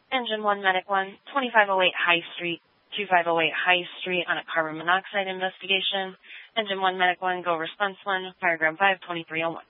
Engine 1, Medic 1, 2508 High Street, 2508 High Street on a carbon monoxide investigation. Engine 1, Medic 1, go response 1, Fireground 5, 2301.